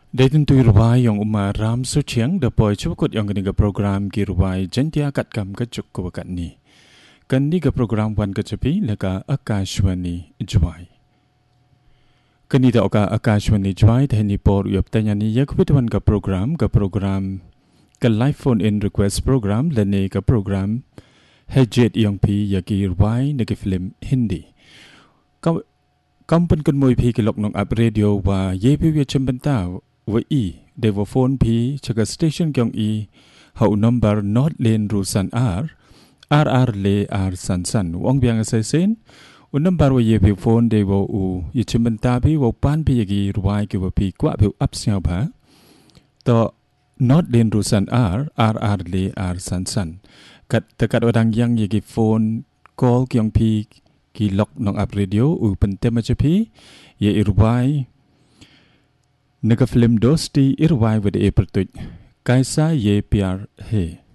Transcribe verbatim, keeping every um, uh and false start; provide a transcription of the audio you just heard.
Dayton tu irwai yang umar ram su chiang da poi chukut yang kini program ki irwai jentia kat kam ka chukku kat ni. Kan ni ka program wan ka chapi laka Akashwani Jwai. Kan ni da oka Akashwani Jwai da ni por yop tanya ni yak pitwan ka program ka program ka live phone in request program le ne ka program Hajet yang pi yaki irwai ne ki film Hindi. Ka kampan kan moi pi ki lok nong up radio wa ye pi ye chembentao wa i devo phone pi chaka station kyong i hau number not len ru san r r r le r san san wong biang sa sen un number wa ye pi phone devo u ye chembenta pi wo pan pi gi ruai ki wa pi kwa pi up sia ba to not len ru san r r r le r san san kat takat odang yang ye gi phone call kyong pi ki lok nong up radio u pente ma chapi ye irwai Nega film dosti irwai with a pertuj kaisa ye pyar hai